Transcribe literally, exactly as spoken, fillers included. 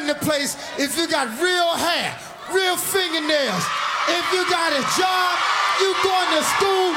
in the place if you got real hair, real fingernails. If you got a job, you going to school,